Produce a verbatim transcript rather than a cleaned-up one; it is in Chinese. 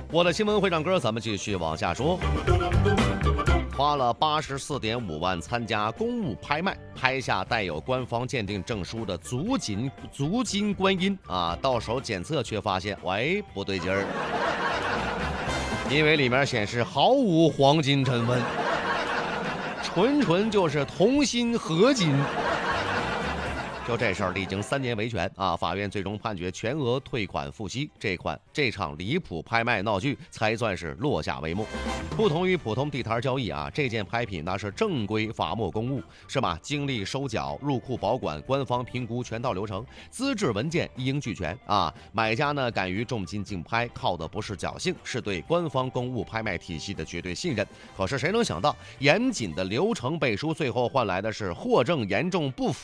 我的新闻会长哥，咱们继续往下说。花了八十四点五万参加公务拍卖，拍下带有官方鉴定证书的足金足金观音啊，到手检测却发现，喂，不对劲儿，因为里面显示毫无黄金成分，纯纯就是同心合金。就这事儿，历经三年维权啊，法院最终判决全额退款付息，这款这场离谱拍卖闹剧才算是落下帷幕。不同于普通地摊交易啊，这件拍品那是正规法墨公务，是吧？经历收缴、入库保管、官方评估全套流程，资质文件一应俱全啊。买家呢敢于重金竞拍，靠的不是侥幸，是对官方公务拍卖体系的绝对信任。可是谁能想到，严谨的流程背书，最后换来的是货证严重不符。